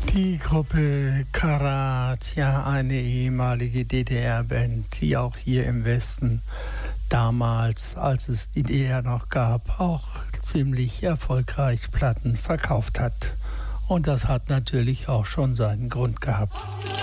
Die Gruppe Karat, ja, eine ehemalige DDR-Band, die auch hier im Westen damals, als es die DDR noch gab, auch ziemlich erfolgreich Platten verkauft hat. Und das hat natürlich auch schon seinen Grund gehabt.